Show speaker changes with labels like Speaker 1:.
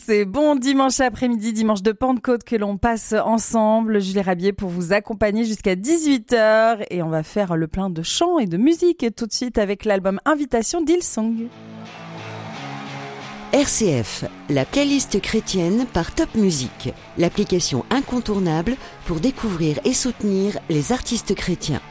Speaker 1: et bon dimanche après-midi, dimanche de Pentecôte que l'on passe ensemble. Julie Rabier pour vous accompagner jusqu'à 18h et on va faire le plein de chants et de musique tout de suite avec l'album Invitation d'Hillsong.
Speaker 2: RCF, la playlist chrétienne par Top Music, l'application incontournable pour découvrir et soutenir les artistes chrétiens.